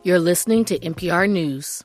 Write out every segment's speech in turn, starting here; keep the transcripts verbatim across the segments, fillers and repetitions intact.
You're listening to N P R News.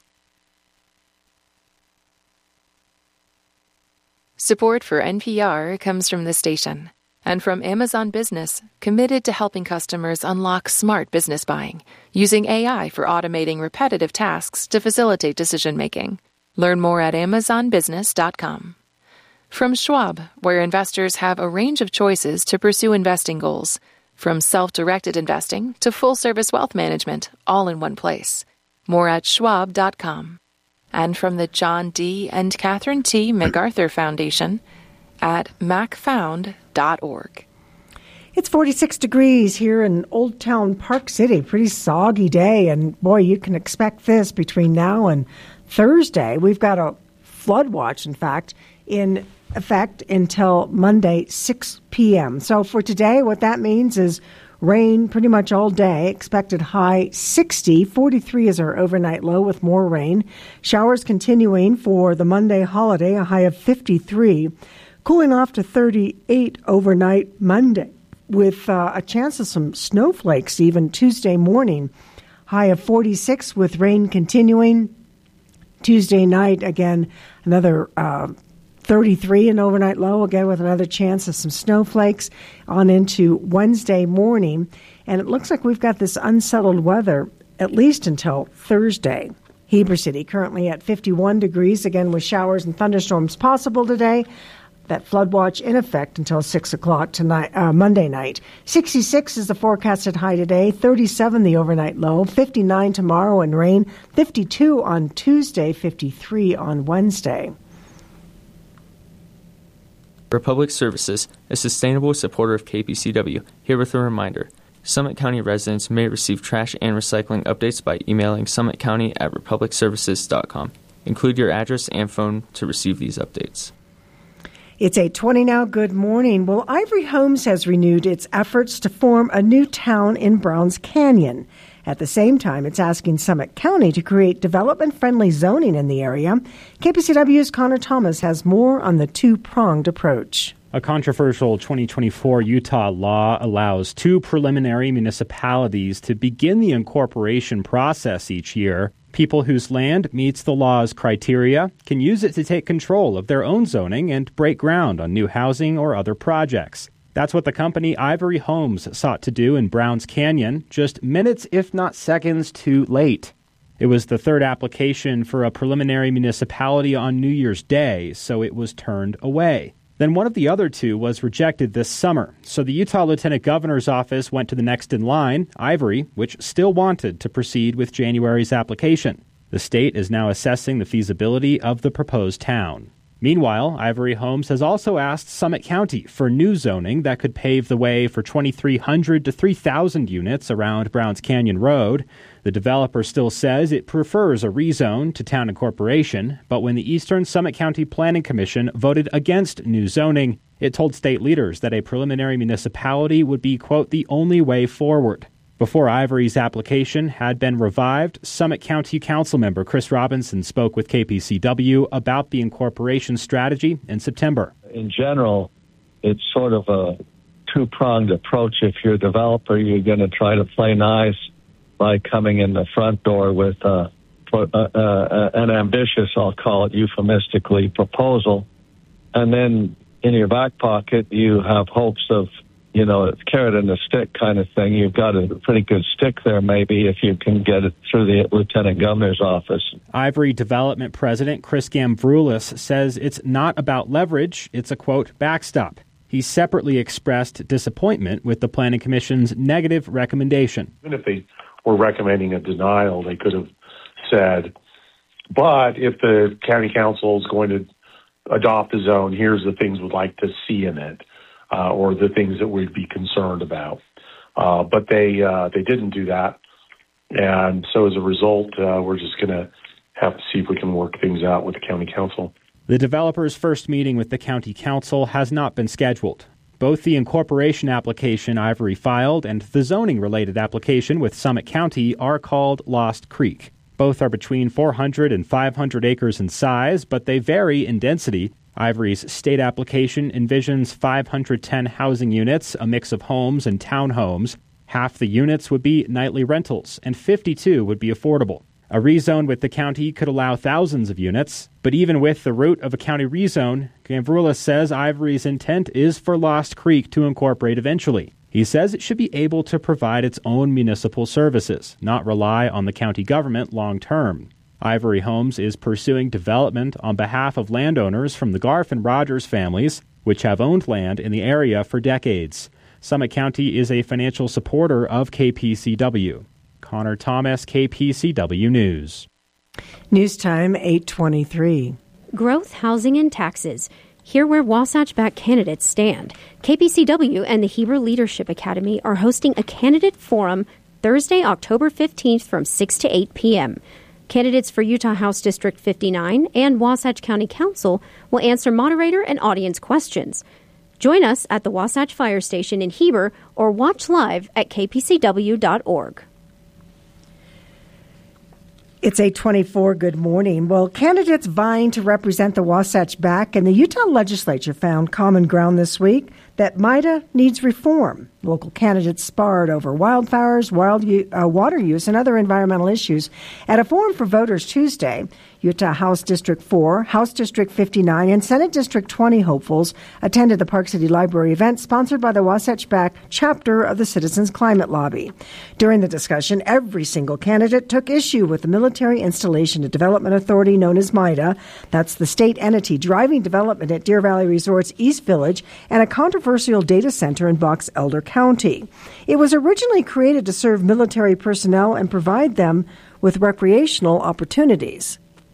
Support for N P R comes from the station and from Amazon Business, committed to helping customers unlock smart business buying, using A I for automating repetitive tasks to facilitate decision-making. Learn more at amazon business dot com. From Schwab, where investors have a range of choices to pursue investing goals, from self-directed investing to full-service wealth management, all in one place. More at schwab dot com. And from the John D. and Catherine T. MacArthur Foundation at mac found dot org. It's forty-six degrees here in Old Town Park City. Pretty soggy day, and boy, you can expect this between now and Thursday. We've got a flood watch, in fact, in effect until Monday, six p.m. So for today, what that means is rain pretty much all day. Expected high sixty. forty-three is our overnight low with more rain. Showers continuing for the Monday holiday, a high of fifty-three. Cooling off to thirty-eight overnight Monday with uh, a chance of some snowflakes even Tuesday morning. High of forty-six with rain continuing. Tuesday night, again, another uh, thirty-three, an overnight low, again with another chance of some snowflakes on into Wednesday morning. And it looks like we've got this unsettled weather at least until Thursday. Heber City currently at fifty-one degrees, again with showers and thunderstorms possible today. That flood watch in effect until six o'clock tonight, uh, Monday night. sixty-six is the forecasted high today, thirty-seven the overnight low, fifty-nine tomorrow and rain, fifty-two on Tuesday, fifty-three on Wednesday. Republic Services, a sustainable supporter of K P C W, here with a reminder. Summit County residents may receive trash and recycling updates by emailing summitcounty at republic services dot com. Include your address and phone to receive these updates. It's eight twenty now. Good morning. Well, Ivory Homes has renewed its efforts to form a new town in Browns Canyon. At the same time, it's asking Summit County to create development-friendly zoning in the area. K P C W's Connor Thomas has more on the two-pronged approach. A controversial twenty twenty-four Utah law allows two preliminary municipalities to begin the incorporation process each year. People whose land meets the law's criteria can use it to take control of their own zoning and break ground on new housing or other projects. That's what the company Ivory Homes sought to do in Browns Canyon, just minutes, if not seconds, too late. It was the third application for a preliminary municipality on New Year's Day, so it was turned away. Then one of the other two was rejected this summer, so the Utah Lieutenant Governor's office went to the next in line, Ivory, which still wanted to proceed with January's application. The state is now assessing the feasibility of the proposed town. Meanwhile, Ivory Homes has also asked Summit County for new zoning that could pave the way for twenty-three hundred to three thousand units around Browns Canyon Road. The developer still says it prefers a rezone to town incorporation, but when the Eastern Summit County Planning Commission voted against new zoning, it told state leaders that a preliminary municipality would be, quote, the only way forward. Before Ivory's application had been revived, Summit County Council member Chris Robinson spoke with K P C W about the incorporation strategy in September. In general, it's sort of a two-pronged approach. If you're a developer, you're going to try to play nice by coming in the front door with uh, uh, uh, an ambitious, I'll call it euphemistically, proposal. And then in your back pocket, you have hopes of, you know, it's carrot and a stick kind of thing. You've got a pretty good stick there, maybe, if you can get it through the Lieutenant Governor's office. Ivory Development President Chris Gambroulis says it's not about leverage. It's a, quote, backstop. He separately expressed disappointment with the Planning Commission's negative recommendation. Even if they were recommending a denial, they could have said, but if the county council is going to adopt the zone, here's the things we'd like to see in it. Uh, or the things that we'd be concerned about. Uh, but they uh, they didn't do that. And so as a result, uh, we're just going to have to see if we can work things out with the county council. The developer's first meeting with the county council has not been scheduled. Both the incorporation application Ivory filed and the zoning-related application with Summit County are called Lost Creek. Both are between four hundred and five hundred acres in size, but they vary in density. Ivory's state application envisions five hundred ten housing units, a mix of homes and townhomes. Half the units would be nightly rentals, and fifty-two would be affordable. A rezone with the county could allow thousands of units, but even with the route of a county rezone, Gavrilis says Ivory's intent is for Lost Creek to incorporate eventually. He says it should be able to provide its own municipal services, not rely on the county government long term. Ivory Homes is pursuing development on behalf of landowners from the Garf and Rogers families, which have owned land in the area for decades. Summit County is a financial supporter of K P C W. Connor Thomas, K P C W News. News time, eight twenty-three. Growth, housing, and taxes. Hear where Wasatch-backed candidates stand. K P C W and the Heber Leadership Academy are hosting a candidate forum Thursday, October fifteenth from six to eight p.m. Candidates for Utah House District fifty-nine and Wasatch County Council will answer moderator and audience questions. Join us at the Wasatch Fire Station in Heber or watch live at k p c w dot org. It's eight twenty-four. Good morning. Well, candidates vying to represent the Wasatch Back and the Utah legislature found common ground this week that MIDA needs reform. Local candidates sparred over wildfires, wild u- uh, water use, and other environmental issues at a forum for voters Tuesday. Utah House District four, House District fifty-nine, and Senate District twenty hopefuls attended the Park City Library event sponsored by the Wasatch Back chapter of the Citizens Climate Lobby. During the discussion, every single candidate took issue with the Military Installation and Development Authority, known as MIDA. That's the state entity driving development at Deer Valley Resort's East Village and a controversial data center in Box Elder County. It was originally created to serve military personnel and provide them with recreational opportunities.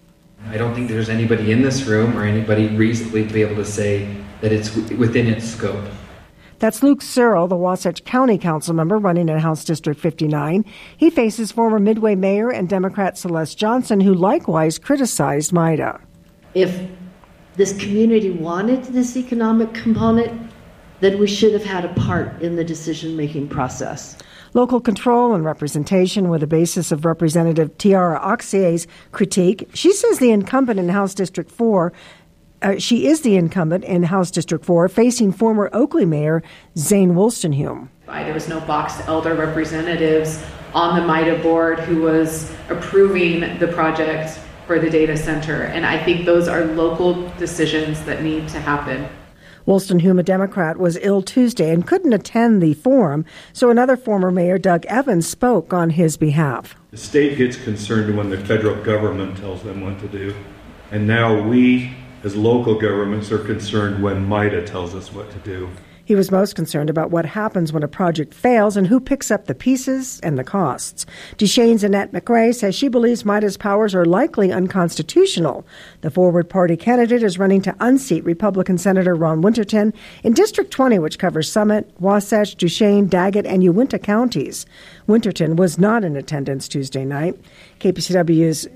I don't think there's anybody in this room or anybody reasonably to be able to say that it's w- within its scope. That's Luke Searle, the Wasatch County Council member running in House District fifty-nine. He faces former Midway Mayor and Democrat Celeste Johnson, who likewise criticized MIDA. If this community wanted this economic component, then we should have had a part in the decision-making process. Local control and representation were the basis of Representative Tiara Oxier's critique. She says the incumbent in House District four, uh, she is the incumbent in House District four, facing former Oakley Mayor Zane Wolstenhume. There was no Box Elder representatives on the MIDA board who was approving the project for the data center, and I think those are local decisions that need to happen. Wolstenhume, a Democrat, was ill Tuesday and couldn't attend the forum, so another former mayor, Doug Evans, spoke on his behalf. The state gets concerned when the federal government tells them what to do, and now we, as local governments, are concerned when MIDA tells us what to do. He was most concerned about what happens when a project fails and who picks up the pieces and the costs. Duchesne's Annette McRae says she believes MIDA's powers are likely unconstitutional. The Forward Party candidate is running to unseat Republican Senator Ron Winterton in District twenty, which covers Summit, Wasatch, Duchesne, Daggett, and Uinta counties. Winterton was not in attendance Tuesday night. K P C W's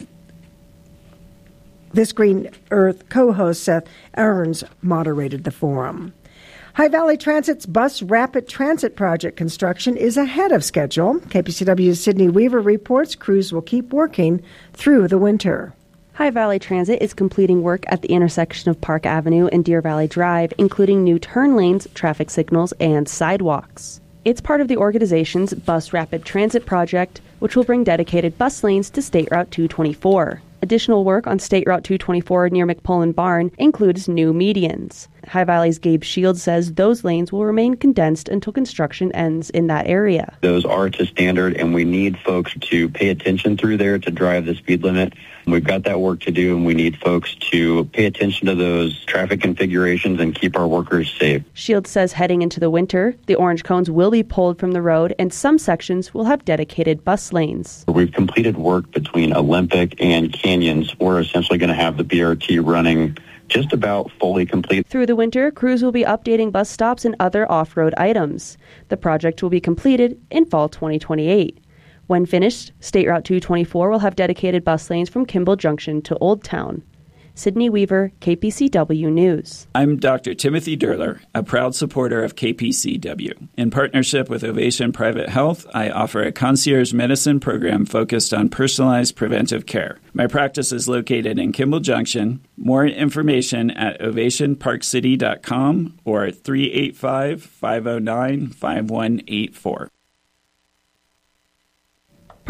This Green Earth co-host Seth Aarons moderated the forum. High Valley Transit's Bus Rapid Transit project construction is ahead of schedule. K P C W's Sydney Weaver reports crews will keep working through the winter. High Valley Transit is completing work at the intersection of Park Avenue and Deer Valley Drive, including new turn lanes, traffic signals, and sidewalks. It's part of the organization's Bus Rapid Transit project, which will bring dedicated bus lanes to State Route two twenty-four. Additional work on State Route two twenty-four near McPullen Barn includes new medians. High Valley's Gabe Shields says those lanes will remain condensed until construction ends in that area. Those are to standard, and we need folks to pay attention through there to drive the speed limit. We've got that work to do, and we need folks to pay attention to those traffic configurations and keep our workers safe. Shields says heading into the winter, the orange cones will be pulled from the road, and some sections will have dedicated bus lanes. We've completed work between Olympic and Canyons. We're essentially going to have the B R T running just about fully complete. Through the winter, crews will be updating bus stops and other off-road items. The project will be completed in fall twenty twenty-eight. When finished, State Route two twenty-four will have dedicated bus lanes from Kimball Junction to Old Town. Sydney Weaver, K P C W News. I'm Doctor Timothy Durler, a proud supporter of K P C W. In partnership with Ovation Private Health, I offer a concierge medicine program focused on personalized preventive care. My practice is located in Kimball Junction. More information at ovation park city dot com or three eight five, five oh nine, five one eight four.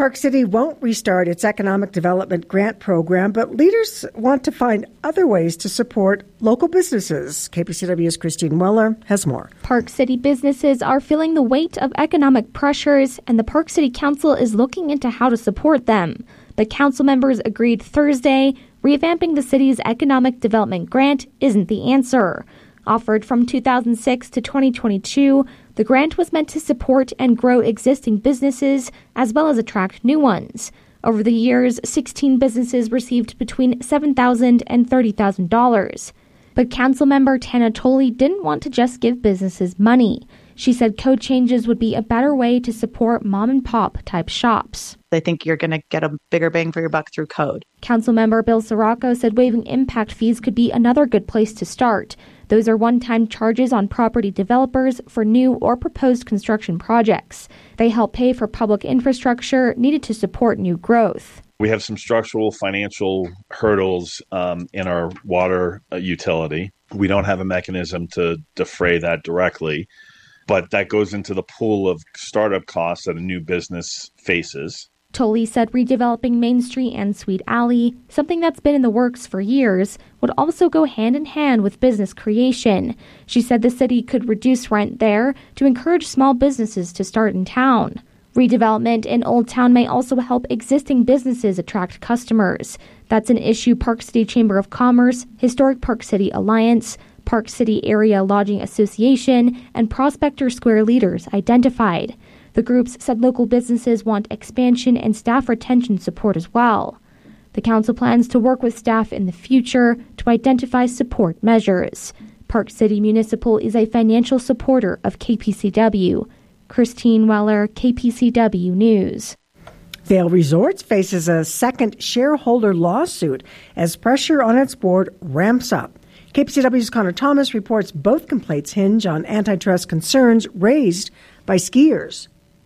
Park City won't restart its economic development grant program, but leaders want to find other ways to support local businesses. K P C W's Christine Weller has more. Park City businesses are feeling the weight of economic pressures, and the Park City Council is looking into how to support them. But council members agreed Thursday revamping the city's economic development grant isn't the answer. Offered from two thousand six to twenty twenty-two, the grant was meant to support and grow existing businesses as well as attract new ones. Over the years, sixteen businesses received between seven thousand dollars and thirty thousand dollars. But Councilmember Tana Tolley didn't want to just give businesses money. She said code changes would be a better way to support mom-and-pop type shops. They think you're going to get a bigger bang for your buck through code. Councilmember Bill Sirocco said waiving impact fees could be another good place to start. Those are one-time charges on property developers for new or proposed construction projects. They help pay for public infrastructure needed to support new growth. We have some structural financial hurdles um, in our water uh, utility. We don't have a mechanism to defray that directly, but that goes into the pool of startup costs that a new business faces. Tolley said redeveloping Main Street and Sweet Alley, something that's been in the works for years, would also go hand in hand with business creation. She said the city could reduce rent there to encourage small businesses to start in town. Redevelopment in Old Town may also help existing businesses attract customers. That's an issue Park City Chamber of Commerce, Historic Park City Alliance, Park City Area Lodging Association, and Prospector Square leaders identified. The groups said local businesses want expansion and staff retention support as well. The council plans to work with staff in the future to identify support measures. Park City Municipal is a financial supporter of K P C W. Christine Weller, K P C W News. Vail Resorts faces a second shareholder lawsuit as pressure on its board ramps up. K P C W's Connor Thomas reports both complaints hinge on antitrust concerns raised by skiers.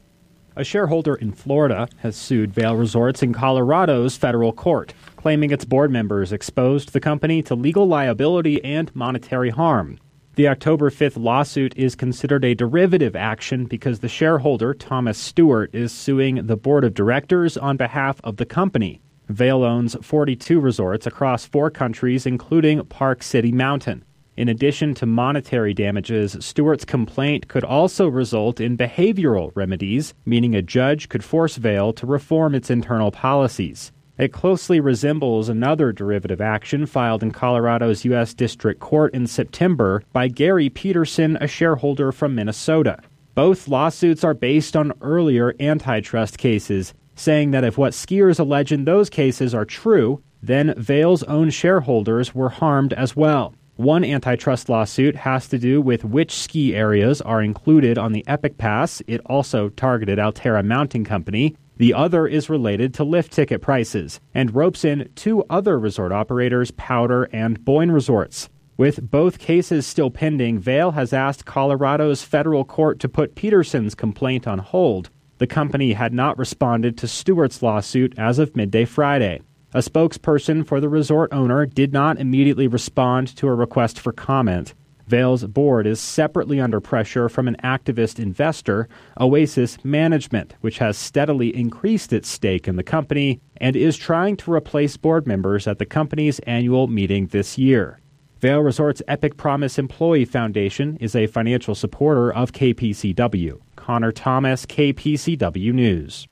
A shareholder in Florida has sued Vail Resorts in Colorado's federal court, claiming its board members exposed the company to legal liability and monetary harm. The October fifth lawsuit is considered a derivative action because the shareholder, Thomas Stewart, is suing the board of directors on behalf of the company. Vail owns forty-two resorts across four countries, including Park City Mountain. In addition to monetary damages, Stewart's complaint could also result in behavioral remedies, meaning a judge could force Vail to reform its internal policies. It closely resembles another derivative action filed in Colorado's U S District Court in September by Gary Peterson, a shareholder from Minnesota. Both lawsuits are based on earlier antitrust cases, saying that if what skiers allege in those cases are true, then Vail's own shareholders were harmed as well. One antitrust lawsuit has to do with which ski areas are included on the Epic Pass. It also targeted Alterra Mounting Company. The other is related to lift ticket prices and ropes in two other resort operators, Powder and Boyne Resorts. With both cases still pending, Vail has asked Colorado's federal court to put Peterson's complaint on hold. The company had not responded to Stewart's lawsuit as of midday Friday. A spokesperson for the resort owner did not immediately respond to a request for comment. Vail's board is separately under pressure from an activist investor, Oasis Management, which has steadily increased its stake in the company and is trying to replace board members at the company's annual meeting this year. Vail Resorts Epic Promise Employee Foundation is a financial supporter of K P C W. Connor Thomas, K P C W News.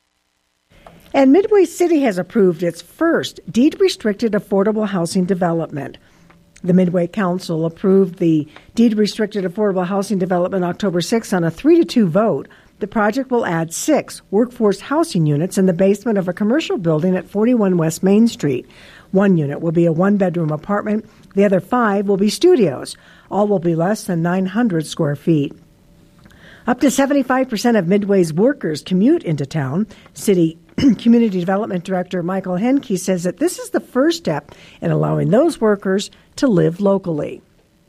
And Midway City has approved its first deed-restricted affordable housing development. The Midway Council approved the deed-restricted affordable housing development October sixth on a three to two vote. The project will add six workforce housing units in the basement of a commercial building at forty-one West Main Street. One unit will be a one-bedroom apartment. The other five will be studios. All will be less than nine hundred square feet. Up to seventy-five percent of Midway's workers commute into town. City Community Development Director Michael Henke says that this is the first step in allowing those workers to live locally.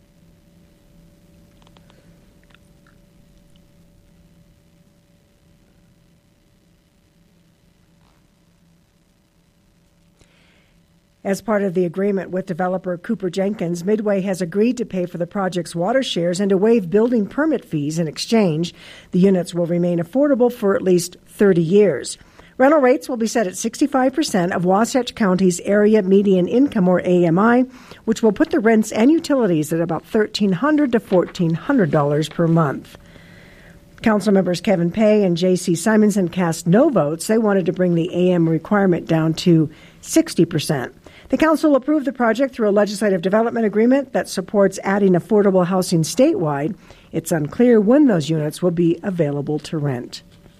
As part of the agreement with developer Cooper Jenkins, Midway has agreed to pay for the project's water shares and to waive building permit fees in exchange. The units will remain affordable for at least thirty years. Rental rates will be set at sixty-five percent of Wasatch County's area median income, or A M I, which will put the rents and utilities at about thirteen hundred dollars to fourteen hundred dollars per month. Council members Kevin Pay and J C Simonson cast no votes. They wanted to bring the A M requirement down to sixty percent. The council approved the project through a legislative development agreement that supports adding affordable housing statewide. It's unclear when those units will be available to rent.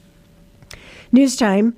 News time,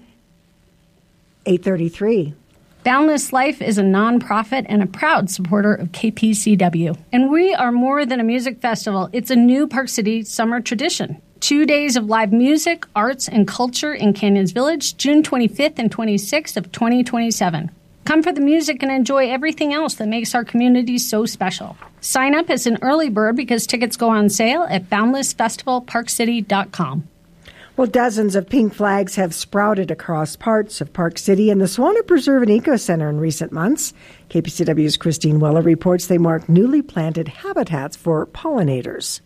eight thirty-three. Boundless Life is a nonprofit and a proud supporter of K P C W. And we are more than a music festival. It's a new Park City summer tradition. Two days of live music, arts, and culture in Canyons Village, June twenty-fifth and twenty-sixth of twenty twenty-seven. Come for the music and enjoy everything else that makes our community so special. Sign up as an early bird because tickets go on sale at boundless festival park city dot com. Well, dozens of pink flags have sprouted across parts of Park City and the Swanner Preserve and Eco Center in recent months. K P C W's Christine Weller reports they mark newly planted habitats for pollinators.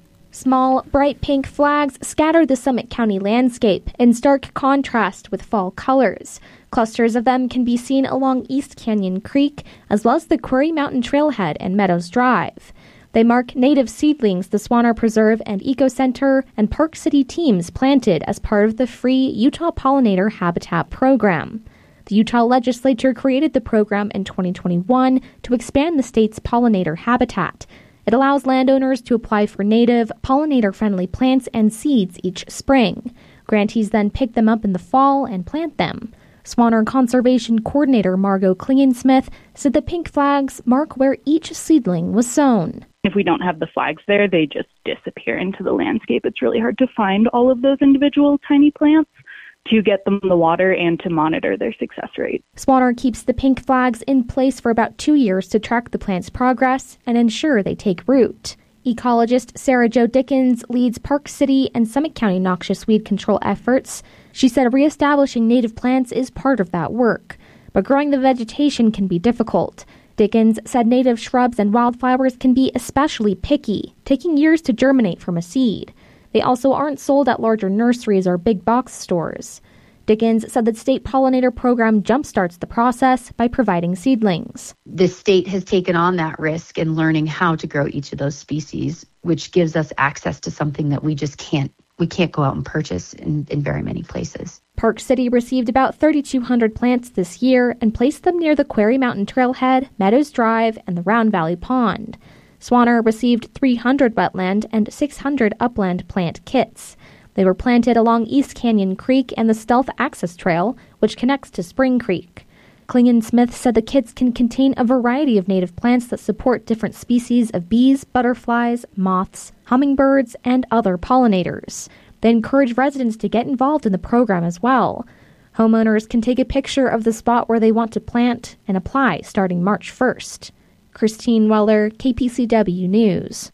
Small, bright pink flags scatter the Summit County landscape in stark contrast with fall colors. Clusters of them can be seen along East Canyon Creek, as well as the Quarry Mountain Trailhead and Meadows Drive. They mark native seedlings the Swanner Preserve and Eco Center and Park City teams planted as part of the free Utah Pollinator Habitat Program. The Utah legislature created the program in twenty twenty-one to expand the state's pollinator habitat. It allows landowners to apply for native, pollinator-friendly plants and seeds each spring. Grantees then pick them up in the fall and plant them. Swanner Conservation Coordinator Margot Klingensmith said the pink flags mark where each seedling was sown. If we don't have the flags there, they just disappear into the landscape. It's really hard to find all of those individual tiny plants to get them the water and to monitor their success rate. Swanner keeps the pink flags in place for about two years to track the plant's progress and ensure they take root. Ecologist Sarah Jo Dickens leads Park City and Summit County noxious weed control efforts. She said reestablishing native plants is part of that work, but growing the vegetation can be difficult. Dickens said native shrubs and wildflowers can be especially picky, taking years to germinate from a seed. They also aren't sold at larger nurseries or big box stores. Dickens said the state pollinator program jumpstarts the process by providing seedlings. The state has taken on that risk in learning how to grow each of those species, which gives us access to something that we just can't we can't go out and purchase in, in very many places. Park City received about thirty-two hundred plants this year and placed them near the Quarry Mountain Trailhead, Meadows Drive, and the Round Valley Pond. Swanner received three hundred wetland and six hundred upland plant kits. They were planted along East Canyon Creek and the Stealth Access Trail, which connects to Spring Creek. Klingensmith said the kits can contain a variety of native plants that support different species of bees, butterflies, moths, hummingbirds, and other pollinators. They encourage residents to get involved in the program as well. Homeowners can take a picture of the spot where they want to plant and apply starting March first. Christine Weller, K P C W News.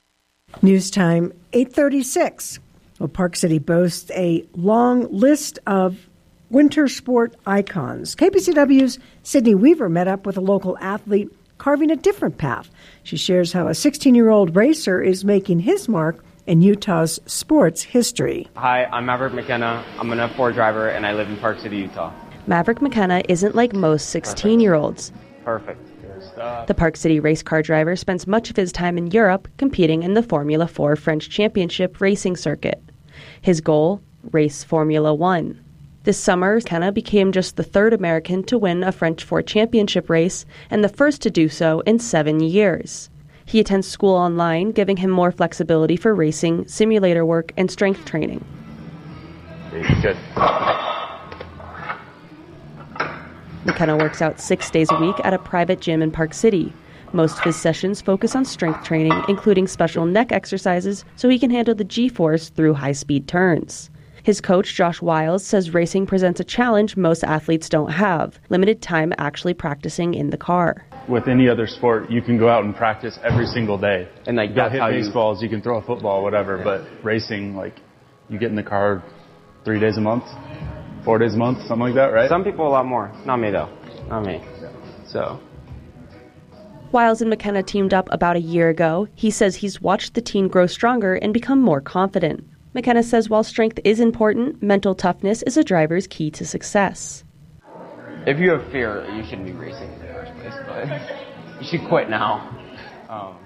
News time, eight thirty-six. Well, Park City boasts a long list of winter sport icons. K P C W's Sydney Weaver met up with a local athlete carving a different path. She shares how a sixteen-year-old racer is making his mark in Utah's sports history. Hi, I'm Maverick McKenna. I'm an F four driver, and I live in Park City, Utah. Maverick McKenna isn't like most sixteen-year-olds. Perfect. The Park City race car driver spends much of his time in Europe competing in the Formula four French Championship racing circuit. His goal? Race Formula One. This summer, McKenna became just the third American to win a French four Championship race and the first to do so in seven years. He attends school online, giving him more flexibility for racing, simulator work, and strength training. Good. McKenna works out six days a week at a private gym in Park City. Most of his sessions focus on strength training, including special neck exercises so he can handle the G-force through high-speed turns. His coach, Josh Wiles, says racing presents a challenge most athletes don't have, limited time actually practicing in the car. With any other sport, you can go out and practice every single day. And like you that's hit how baseballs, you... you can throw a football, whatever, yeah. But racing, like, you get in the car three days a month, four days a month, something like that, right? Some people a lot more. Not me, though. Not me. So... Wiles and McKenna teamed up about a year ago. He says he's watched the teen grow stronger and become more confident. McKenna says while strength is important, mental toughness is a driver's key to success. If you have fear, you shouldn't be racing in the first place, but you should quit now. Um,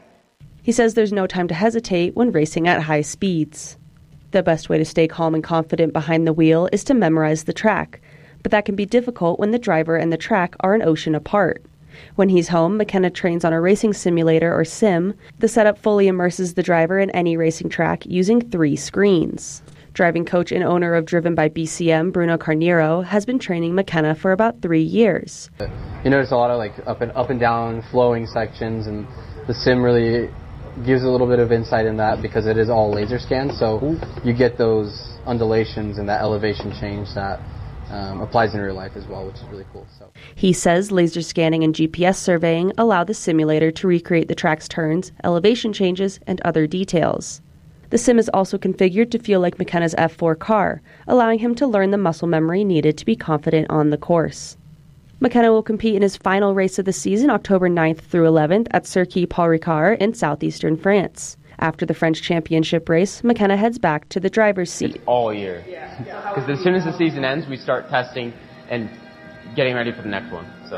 He says there's no time to hesitate when racing at high speeds. The best way to stay calm and confident behind the wheel is to memorize the track, but that can be difficult when the driver and the track are an ocean apart. When he's home, McKenna trains on a racing simulator or sim. The setup fully immerses the driver in any racing track using three screens. Driving coach and owner of Driven by B C M, Bruno Carniero, has been training McKenna for about three years. you notice a lot of like up and up and down flowing sections, and the sim really gives a little bit of insight in that because it is all laser scanned, so you get those undulations and that elevation change that um, applies in real life as well, which is really cool. So he says laser scanning and G P S surveying allow the simulator to recreate the track's turns, elevation changes, and other details. The sim is also configured to feel like McKenna's F four car, allowing him to learn the muscle memory needed to be confident on the course. McKenna will compete in his final race of the season, October ninth through eleventh, at Circuit Paul Ricard in southeastern France. After the French championship race, McKenna heads back to the driver's seat. It's all year. Because as soon as the season ends, we start testing and getting ready for the next one. So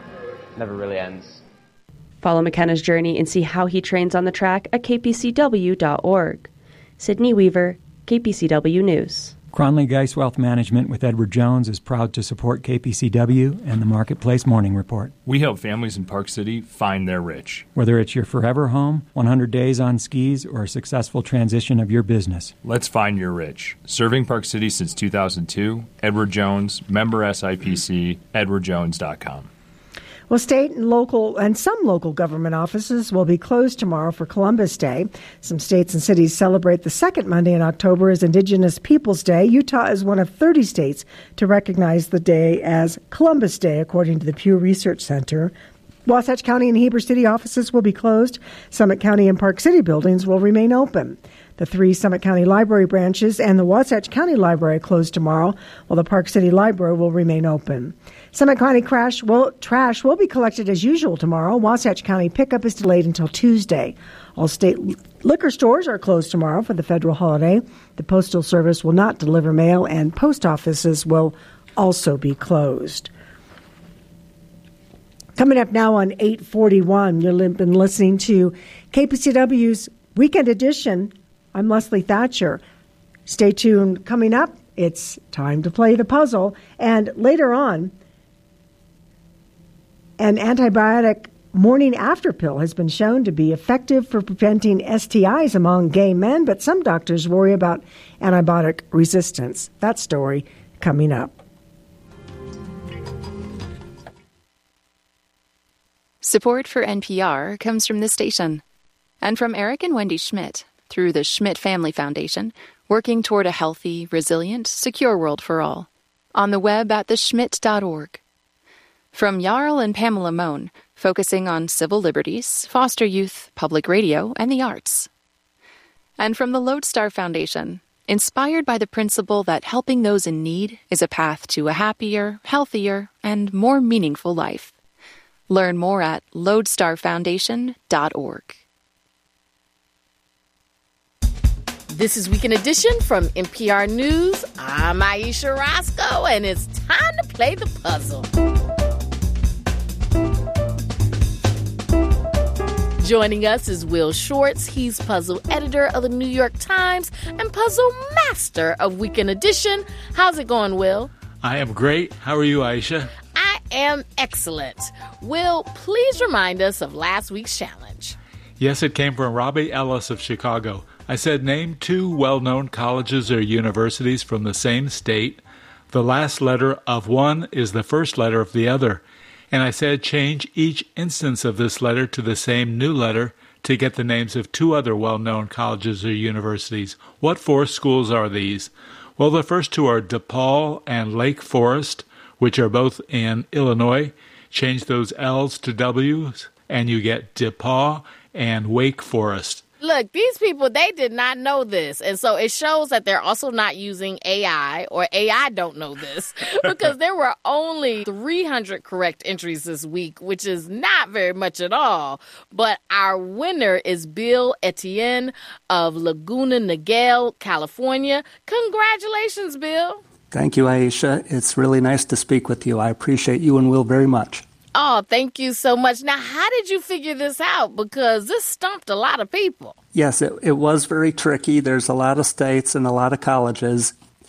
it never really ends. Follow McKenna's journey and see how he trains on the track at k p c w dot org. Sydney Weaver, K P C W News. Cronley Geist Wealth Management with Edward Jones is proud to support K P C W and the Marketplace Morning Report. We help families in Park City find their rich. Whether it's your forever home, one hundred days on skis, or a successful transition of your business. Let's find your rich. Serving Park City since two thousand two, Edward Jones, member S I P C, edward jones dot com. Well, state and local and some local government offices will be closed tomorrow for Columbus Day. Some states and cities celebrate the second Monday in October as Indigenous Peoples Day. Utah is one of thirty states to recognize the day as Columbus Day, according to the Pew Research Center. Wasatch County and Heber City offices will be closed. Summit County and Park City buildings will remain open. The three Summit County Library branches and the Wasatch County Library closed tomorrow, while the Park City Library will remain open. Summit County crash will, trash will be collected as usual tomorrow. Wasatch County pickup is delayed until Tuesday. All state liquor stores are closed tomorrow for the federal holiday. The Postal Service will not deliver mail, and post offices will also be closed. Coming up now on eight forty-one, you've been listening to K P C W's Weekend Edition. I'm Leslie Thatcher. Stay tuned. Coming up, it's time to play the puzzle. And later on, an antibiotic morning after pill has been shown to be effective for preventing S T Is among gay men, but some doctors worry about antibiotic resistance. That story coming up. Support for N P R comes from this station and from Eric and Wendy Schmidt through the Schmidt Family Foundation, working toward a healthy, resilient, secure world for all. On the web at the schmidt dot org. From Jarl and Pamela Mohn, focusing on civil liberties, foster youth, public radio, and the arts. And from the Lodestar Foundation, inspired by the principle that helping those in need is a path to a happier, healthier, and more meaningful life. Learn more at lodestar foundation dot org. This is Weekend Edition from N P R News. I'm Aisha Roscoe, and it's time to play the puzzle. Joining us is Will Schwartz. He's puzzle editor of the New York Times and puzzle master of Weekend Edition. How's it going, Will? I am great. How are you, Aisha? I am excellent. Will, please remind us of last week's challenge. Yes, it came from Robbie Ellis of Chicago. I said name two well-known colleges or universities from the same state. The last letter of one is the first letter of the other. And I said change each instance of this letter to the same new letter to get the names of two other well-known colleges or universities. What four schools are these? Well, the first two are DePaul and Lake Forest, which are both in Illinois. Change those L's to W's, and you get DePaul and Wake Forest. Look, these people, they did not know this. And so it shows that they're also not using A I, or A I don't know this, because there were only three hundred correct entries this week, which is not very much at all. But our winner is Bill Etienne of Laguna Niguel, California. Congratulations, Bill. Thank you, Aisha. It's really nice to speak with you. I appreciate you and Will very much. Oh, thank you so much. Now, how did you figure this out? Because this stumped a lot of people. Yes, it, it was very tricky. There's a lot of states and a lot of colleges.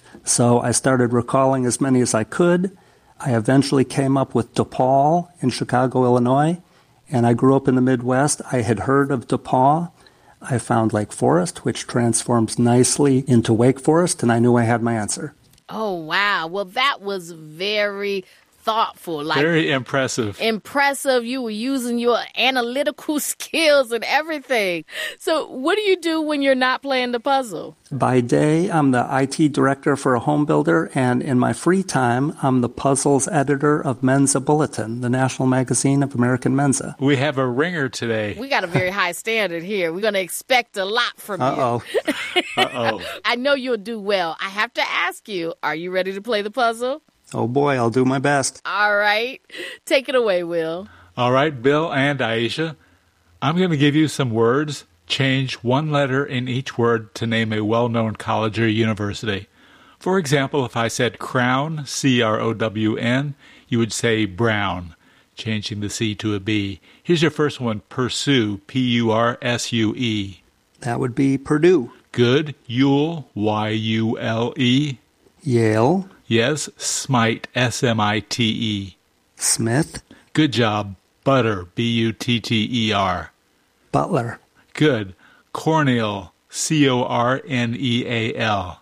So I started recalling as many as I could. I eventually came up with DePaul in Chicago, Illinois. And I grew up in the Midwest. I had heard of DePaul. I found Lake Forest, which transforms nicely into Wake Forest, and I knew I had my answer. Oh, wow. Well, that was very thoughtful. Like, very impressive. Impressive. You were using your analytical skills and everything. So what do you do when you're not playing the puzzle? By day, I'm the I T director for a home builder, and in my free time, I'm the puzzles editor of Mensa Bulletin, the national magazine of American Mensa. We have a ringer today. We got a very high standard here. We're going to expect a lot from Uh-oh. you. Uh-oh. I know you'll do well. I have to ask you, are you ready to play the puzzle? Oh, boy, I'll do my best. All right. Take it away, Will. All right, Bill and Aisha. I'm going to give you some words. Change one letter in each word to name a well-known college or university. For example, if I said Crown, C R O W N, you would say Brown, changing the C to a B. Here's your first one, Pursue, P U R S U E. That would be Purdue. Good. Yule, Y U L E. Yale. Yes, Smite, S M I T E. Smith. Good job. Butter, B U T T E R. Butler. Good. Cornell, C O R N E A L.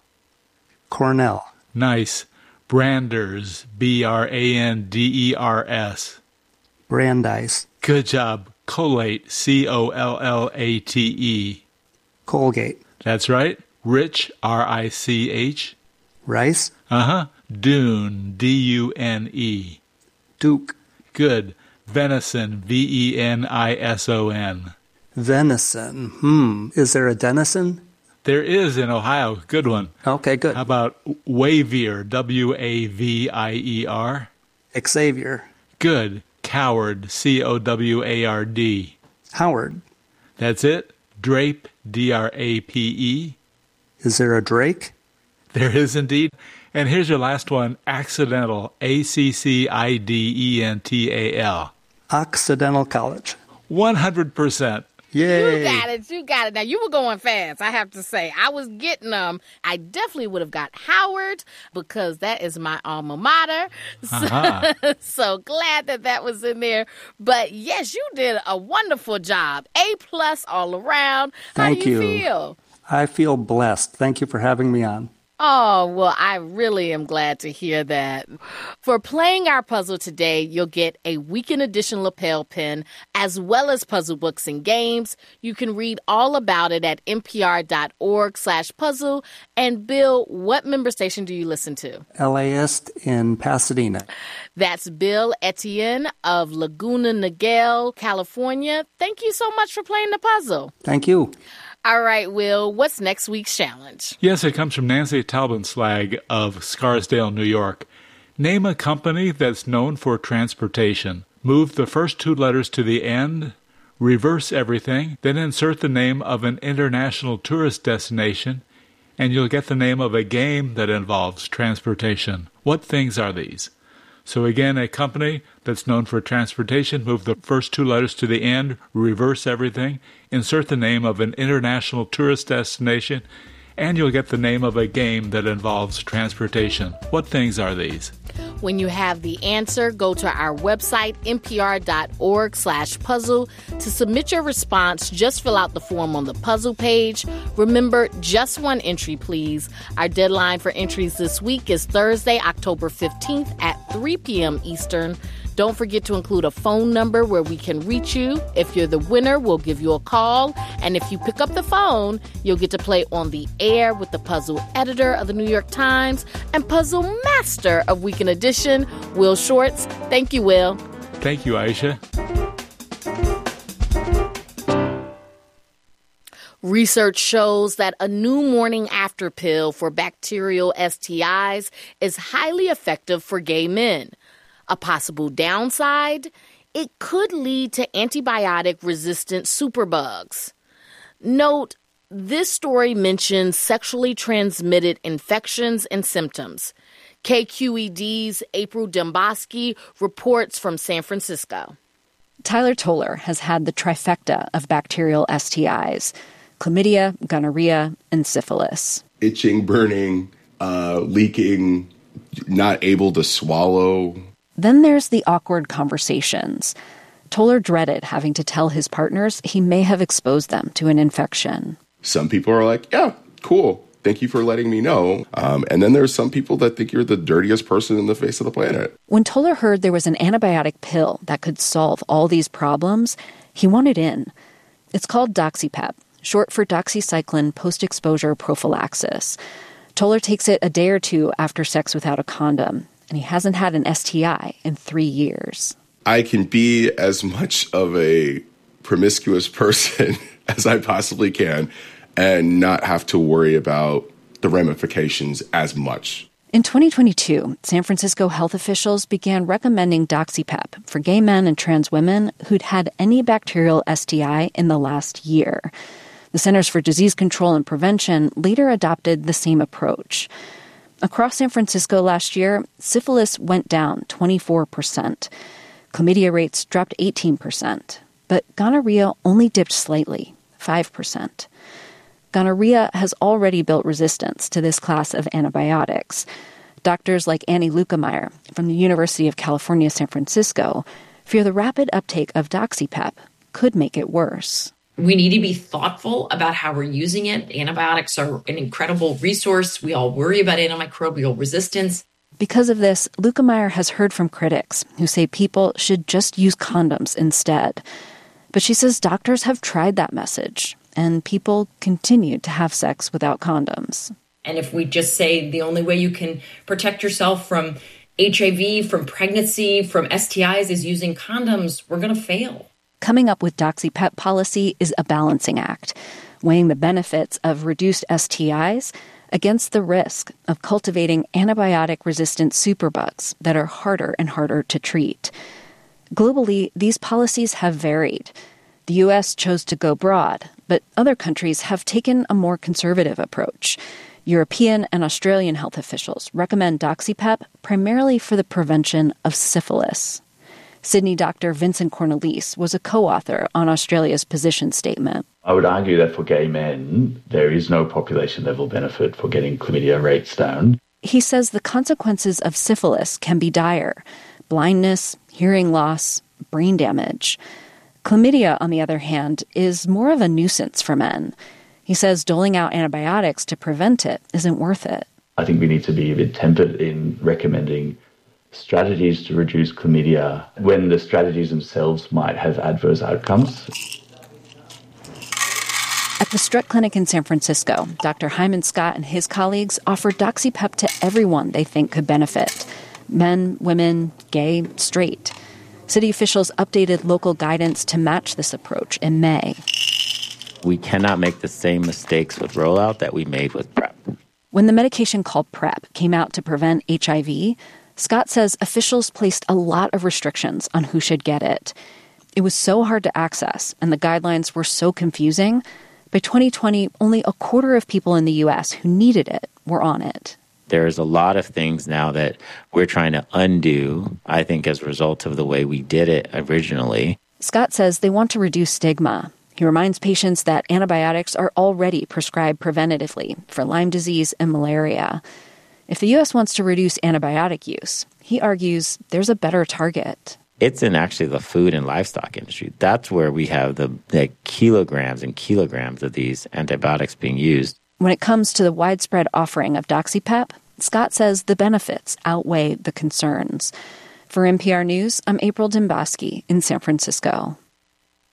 Cornell. Nice. Branders, B R A N D E R S. Brandeis. Good job. Collate, C O L L A T E. Colgate. That's right. Rich, R I C H. Rice. Uh-huh. Dune, D U N E. Duke. Good. Venison, V E N I S O N. Venison. Hmm. Is there a Denison? There is in Ohio. Good one. Okay, good. How about Wavier, W A V I E R? Xavier. Good. Coward, C O W A R D. Howard. That's it. Drape, D R A P E. Is there a Drake? There is indeed. And here's your last one, accidental, A C C I D E N T A L. Occidental College. one hundred percent. Yay. You got it. You got it. Now, you were going fast, I have to say. I was getting them. I definitely would have got Howard because that is my alma mater. Uh-huh. So, so glad that that was in there. But, yes, you did a wonderful job. A plus all around. Thank How do you, you feel? I feel blessed. Thank you for having me on. Oh, well, I really am glad to hear that. For playing our puzzle today, you'll get a weekend edition lapel pin, as well as puzzle books and games. You can read all about it at npr.org slash puzzle. And Bill, what member station do you listen to? L A ist in Pasadena. That's Bill Etienne of Laguna Niguel, California. Thank you so much for playing the puzzle. Thank you. All right, Will, what's next week's challenge? Yes, it comes from Nancy Taubenslag of Scarsdale, New York. Name a company that's known for transportation. Move the first two letters to the end, reverse everything, then insert the name of an international tourist destination, and you'll get the name of a game that involves transportation. What things are these? So again, a company that's known for transportation, move the first two letters to the end, reverse everything, insert the name of an international tourist destination, and you'll get the name of a game that involves transportation. What things are these? When you have the answer, go to our website, npr.org slash puzzle. To submit your response, just fill out the form on the puzzle page. Remember, just one entry, please. Our deadline for entries this week is Thursday, October fifteenth at three p.m. Eastern. Don't forget to include a phone number where we can reach you. If you're the winner, we'll give you a call. And if you pick up the phone, you'll get to play on the air with the puzzle editor of the New York Times and puzzle master of Weekend Edition, Will Shortz. Thank you, Will. Thank you, Aisha. Research shows that a new morning after pill for bacterial S T Is is highly effective for gay men. A possible downside? It could lead to antibiotic-resistant superbugs. Note, this story mentions sexually transmitted infections and symptoms. K Q E D's April Dembosky reports from San Francisco. Tyler Toller has had the trifecta of bacterial S T Is: chlamydia, gonorrhea, and syphilis. Itching, burning, uh, leaking, not able to swallow. Then there's the awkward conversations. Toller dreaded having to tell his partners he may have exposed them to an infection. Some people are like, yeah, cool. Thank you for letting me know. Um, and then there's some people that think you're the dirtiest person in the face of the planet. When Toller heard there was an antibiotic pill that could solve all these problems, he wanted in. It's called DoxyPEP, short for doxycycline post-exposure prophylaxis. Toller takes it a day or two after sex without a condom, and he hasn't had an S T I in three years. I can be as much of a promiscuous person as I possibly can and not have to worry about the ramifications as much. In twenty twenty-two, San Francisco health officials began recommending DoxyPEP for gay men and trans women who'd had any bacterial S T I in the last year. The Centers for Disease Control and Prevention later adopted the same approach. Across San Francisco last year, syphilis went down twenty-four percent. Chlamydia rates dropped eighteen percent. But gonorrhea only dipped slightly, five percent. Gonorrhea has already built resistance to this class of antibiotics. Doctors like Annie Lukemeyer from the University of California, San Francisco, fear the rapid uptake of DoxyPEP could make it worse. We need to be thoughtful about how we're using it. Antibiotics are an incredible resource. We all worry about antimicrobial resistance. Because of this, Lukemeyer has heard from critics who say people should just use condoms instead. But she says doctors have tried that message, and people continue to have sex without condoms. And if we just say the only way you can protect yourself from H I V, from pregnancy, from S T Is is using condoms, we're going to fail. Coming up with DoxyPEP policy is a balancing act, weighing the benefits of reduced S T Is against the risk of cultivating antibiotic-resistant superbugs that are harder and harder to treat. Globally, these policies have varied. The U S chose to go broad, but other countries have taken a more conservative approach. European and Australian health officials recommend DoxyPEP primarily for the prevention of syphilis. Sydney doctor Vincent Cornelise was a co-author on Australia's position statement. I would argue that for gay men, there is no population-level benefit for getting chlamydia rates down. He says the consequences of syphilis can be dire: blindness, hearing loss, brain damage. Chlamydia, on the other hand, is more of a nuisance for men. He says doling out antibiotics to prevent it isn't worth it. I think we need to be a bit tempered in recommending strategies to reduce chlamydia when the strategies themselves might have adverse outcomes. At the Strutt Clinic in San Francisco, Doctor Hyman Scott and his colleagues offer DoxyPEP to everyone they think could benefit: men, women, gay, straight. City officials updated local guidance to match this approach in May. We cannot make the same mistakes with rollout that we made with PrEP. When the medication called PrEP came out to prevent H I V, Scott says officials placed a lot of restrictions on who should get it. It was so hard to access, and the guidelines were so confusing. By twenty twenty, only a quarter of people in the U S who needed it were on it. There's a lot of things now that we're trying to undo, I think, as a result of the way we did it originally. Scott says they want to reduce stigma. He reminds patients that antibiotics are already prescribed preventatively for Lyme disease and malaria. If the U S wants to reduce antibiotic use, he argues there's a better target. It's in actually the food and livestock industry. That's where we have the, the kilograms and kilograms of these antibiotics being used. When it comes to the widespread offering of DoxyPEP, Scott says the benefits outweigh the concerns. For N P R News, I'm April Dembosky in San Francisco.